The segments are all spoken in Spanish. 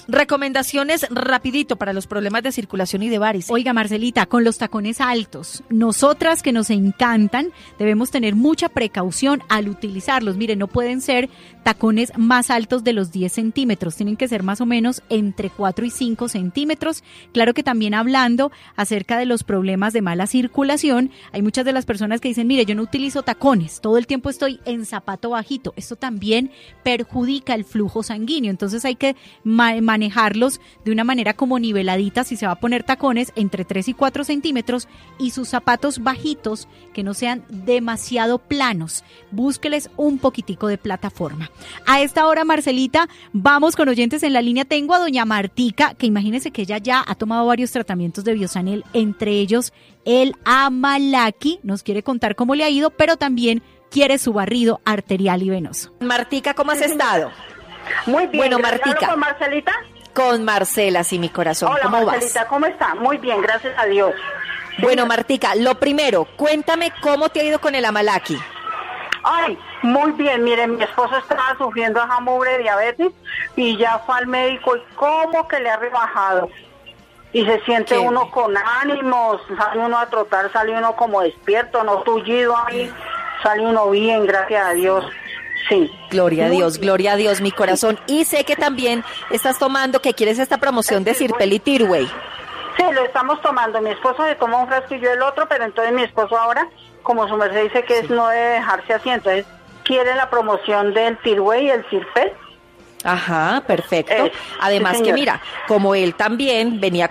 Recomendaciones rapidito para los problemas de circulación y de varices. Oiga, Marcelita, con los tacones altos, nosotras que nos encantan, debemos tener mucha precaución al utilizarlos. Mire, no pueden ser tacones más altos de los 10 centímetros, tienen que ser más o menos entre 4 y 5 centímetros. Claro que también hablando acerca de los problemas de mala circulación, hay muchas de las personas que dicen, mire, yo no utilizo tacones, todo el tiempo estoy en zapato bajito. Esto también perjudica el flujo sanguíneo, entonces hay que manejarlos de una manera como niveladita. Si se va a poner tacones, entre 3 y 4 centímetros, y sus zapatos bajitos que no sean demasiado planos, búsqueles un poquitico de plataforma. A esta hora, Marcelita, vamos con oyentes en la línea. Tengo a doña Martica, que imagínese que ella ya ha tomado varios tratamientos de Biosanel, entre ellos el Amalaki. Nos quiere contar cómo le ha ido, pero también quiere su barrido arterial y venoso. Martica, ¿cómo has estado? Muy bien. Bueno, Martica. ¿Con Marcelita? Con Marcela, sí, mi corazón. Hola, ¿Cómo Marcelita, vas? ¿cómo está? Muy bien, gracias a Dios. Bueno, Martica, lo primero, cuéntame cómo te ha ido con el Amalaki. Ay, muy bien. Miren, mi esposo estaba sufriendo de diabetes y ya fue al médico y cómo que le ha rebajado. Y se siente ¿Qué? Uno con ánimos, sale uno a trotar, sale uno como despierto, no tullido ahí, sale uno bien, gracias a Dios. Sí. Gloria a Dios, mi corazón. Y sé que también estás tomando, que quieres esta promoción de Sirpel y Tirway. Sí, lo estamos tomando. Mi esposo se toma un frasco y yo el otro, pero entonces mi esposo ahora, como su merced dice que es no debe dejarse así, entonces quiere la promoción del Tirway y el Sirpel. Ajá, perfecto. Además sí, que mira, como él también venía,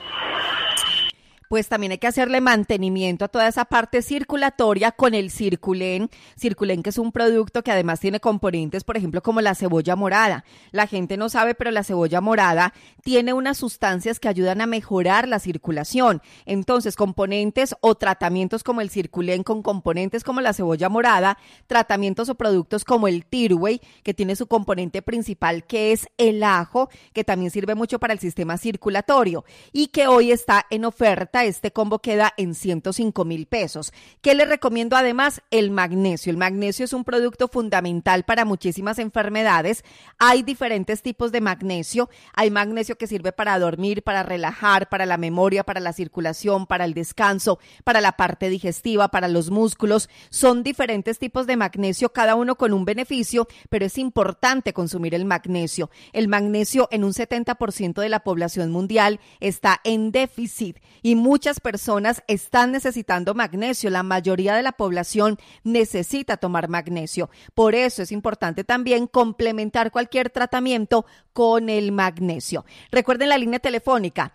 pues también hay que hacerle mantenimiento a toda esa parte circulatoria con el Circulen. Circulen, que es un producto que además tiene componentes, por ejemplo, como la cebolla morada. La gente no sabe, pero la cebolla morada tiene unas sustancias que ayudan a mejorar la circulación. Entonces, componentes o tratamientos como el Circulen con componentes como la cebolla morada, tratamientos o productos como el Tirway, que tiene su componente principal, que es el ajo, que también sirve mucho para el sistema circulatorio y que hoy está en oferta. Este combo queda en 105,000 pesos. ¿Qué les recomiendo además? El magnesio. El magnesio es un producto fundamental para muchísimas enfermedades. Hay diferentes tipos de magnesio. Hay magnesio que sirve para dormir, para relajar, para la memoria, para la circulación, para el descanso, para la parte digestiva, para los músculos. Son diferentes tipos de magnesio, cada uno con un beneficio, pero es importante consumir el magnesio. El magnesio en un 70% de la población mundial está en déficit y muchas personas están necesitando magnesio. La mayoría de la población necesita tomar magnesio. Por eso es importante también complementar cualquier tratamiento con el magnesio. Recuerden la línea telefónica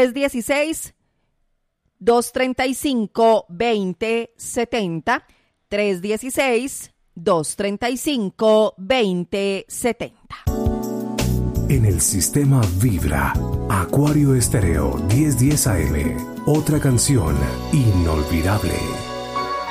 316-235-2070, 316-235-2070. En el sistema Vibra, Acuario Estéreo 1010 AM, otra canción inolvidable.